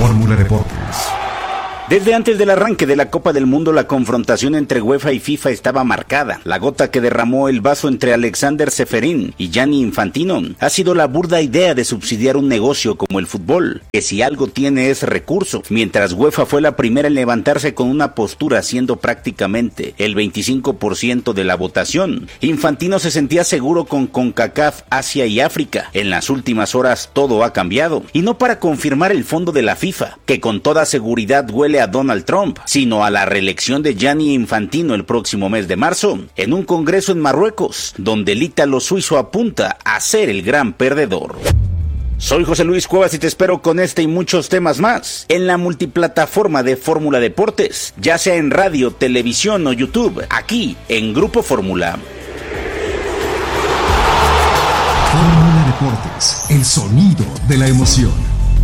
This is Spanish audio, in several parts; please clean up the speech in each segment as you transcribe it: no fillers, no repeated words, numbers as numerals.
Fórmula Deportes. Desde antes del arranque de la Copa del Mundo, la confrontación entre UEFA y FIFA estaba marcada. La gota que derramó el vaso entre Alexander Ceferín y Gianni Infantino ha sido la burda idea de subsidiar un negocio como el fútbol, que si algo tiene es recurso, mientras UEFA fue la primera en levantarse con una postura siendo prácticamente el 25% de la votación. Infantino se sentía seguro con CONCACAF, Asia y África. En las últimas horas todo ha cambiado, y no para confirmar el fondo de la FIFA, que con toda seguridad huele a Donald Trump, sino a la reelección de Gianni Infantino el próximo mes de marzo, en un congreso en Marruecos, donde el ítalo suizo apunta a ser el gran perdedor. Soy José Luis Cuevas y te espero con este y muchos temas más en la multiplataforma de Fórmula Deportes, ya sea en radio, televisión o YouTube, aquí en Grupo Fórmula. Fórmula Deportes, el sonido de la emoción.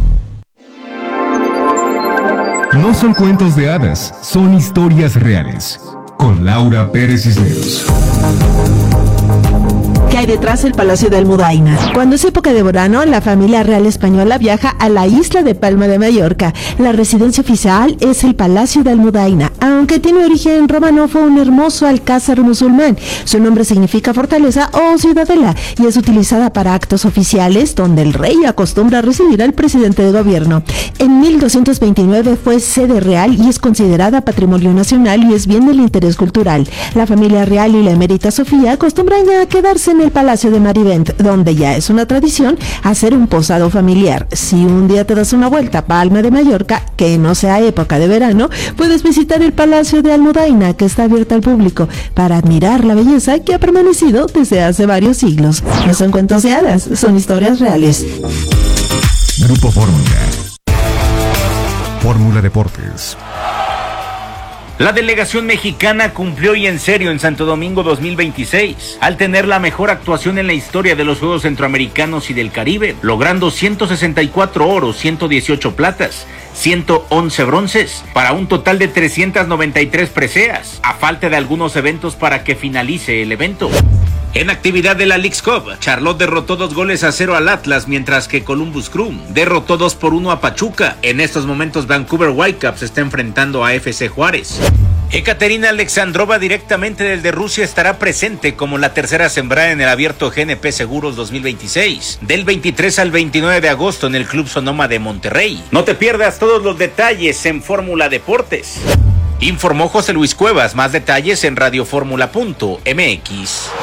No son cuentos de hadas, son historias reales. Con Laura Pérez Cisneros. ¿Qué hay detrás del Palacio de Almudaina? Cuando es época de verano, la familia real española viaja a la isla de Palma de Mallorca. La residencia oficial es el Palacio de Almudaina. Aunque tiene origen romano, fue un hermoso alcázar musulmán. Su nombre significa fortaleza o ciudadela y es utilizada para actos oficiales donde el rey acostumbra a recibir al presidente de gobierno. En 1229 fue sede real y es considerada patrimonio nacional y es bien del interés cultural. La familia real y la emérita Sofía acostumbran ya a quedarse en el Palacio de Marivent, donde ya es una tradición hacer un posado familiar. Si un día te das una vuelta a Palma de Mallorca, que no sea época de verano, puedes visitar el Palacio de Almudaina, que está abierto al público, para admirar la belleza que ha permanecido desde hace varios siglos. No son cuentos de hadas, son historias reales. Grupo Fórmula. Fórmula Deportes. La delegación mexicana cumplió y en serio en Santo Domingo 2026, al tener la mejor actuación en la historia de los Juegos Centroamericanos y del Caribe, logrando 164 oros, 118 platas, 111 bronces, para un total de 393 preseas, a falta de algunos eventos para que finalice el evento. En actividad de la Leagues Cup, Charlotte derrotó 2-0 al Atlas, mientras que Columbus Crew derrotó 2-1 a Pachuca. En estos momentos Vancouver Whitecaps se está enfrentando a FC Juárez. Ekaterina Alexandrova, directamente desde Rusia, estará presente como la tercera sembrada en el Abierto GNP Seguros 2026, del 23 al 29 de agosto en el Club Sonoma de Monterrey. No te pierdas todos los detalles en Fórmula Deportes. Informó José Luis Cuevas. Más detalles en radioformula.mx.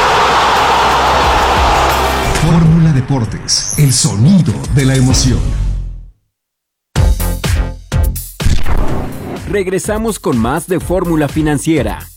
Fórmula Deportes, el sonido de la emoción. Regresamos con más de Fórmula Financiera.